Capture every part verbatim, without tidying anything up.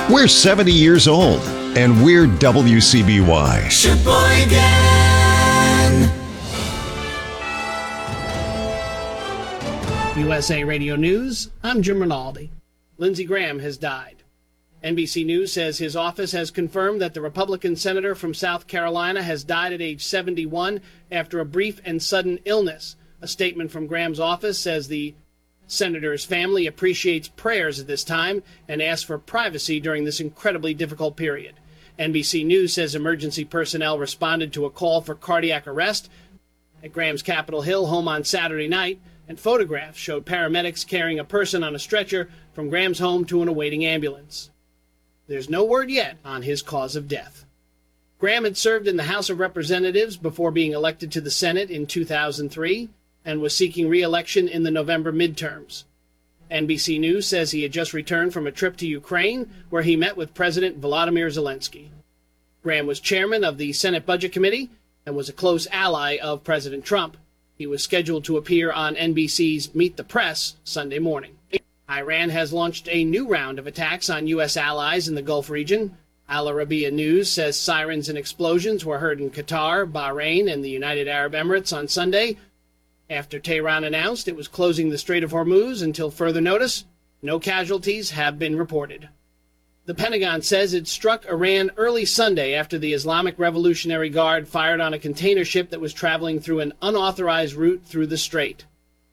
We're seventy years old, and we're W C B Y. Sheboygan! U S A Radio News, I'm Jim Rinaldi. Lindsey Graham has died. N B C News says his office has confirmed that the Republican senator from South Carolina has died at age seventy-one after a brief and sudden illness. A statement from Graham's office says the senator's family appreciates prayers at this time and asks for privacy during this incredibly difficult period. N B C News says emergency personnel responded to a call for cardiac arrest at Graham's Capitol Hill home on Saturday night, and photographs showed paramedics carrying a person on a stretcher from Graham's home to an awaiting ambulance. There's no word yet on his cause of death. Graham had served in the House of Representatives before being elected to the Senate in two thousand three and was seeking re-election in the November midterms. N B C News says he had just returned from a trip to Ukraine, where he met with President Volodymyr Zelensky. Graham was chairman of the Senate Budget Committee and was a close ally of President Trump. He was scheduled to appear on N B C's Meet the Press Sunday morning. Iran has launched a new round of attacks on U S allies in the Gulf region. Al Arabiya News says sirens and explosions were heard in Qatar, Bahrain, and the United Arab Emirates on Sunday. After Tehran announced it was closing the Strait of Hormuz until further notice, no casualties have been reported. The Pentagon says it struck Iran early Sunday after the Islamic Revolutionary Guard fired on a container ship that was traveling through an unauthorized route through the strait.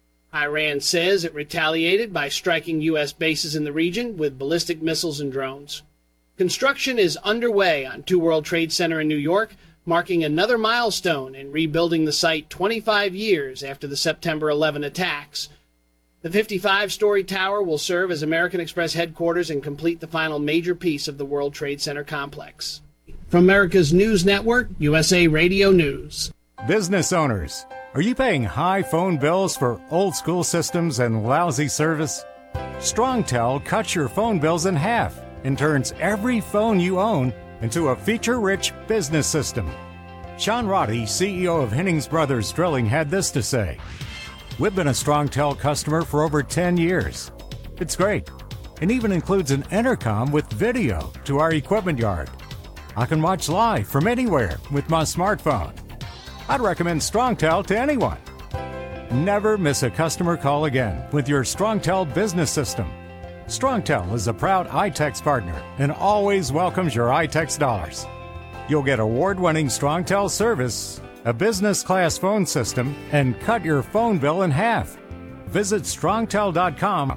Iran says it retaliated by striking U S bases in the region with ballistic missiles and drones. Construction is underway on Two World Trade Center in New York, marking another milestone in rebuilding the site twenty-five years after the September eleventh attacks. The fifty-five-story tower will serve as American Express headquarters and complete the final major piece of the World Trade Center complex. From America's News Network, U S A Radio News. Business owners, are you paying high phone bills for old-school systems and lousy service? StrongTel cuts your phone bills in half and turns every phone you own into a feature-rich business system. Sean Roddy, C E O of Hennings Brothers Drilling, had this to say: "We've been a StrongTel customer for over ten years. It's great, and even includes an intercom with video to our equipment yard. I can watch live from anywhere with my smartphone. I'd recommend StrongTel to anyone. Never miss a customer call again with your StrongTel business system. StrongTel is a proud iTex partner and always welcomes your iTex dollars. You'll get award-winning StrongTel service, a business-class phone system, and cut your phone bill in half. Visit strongtel dot com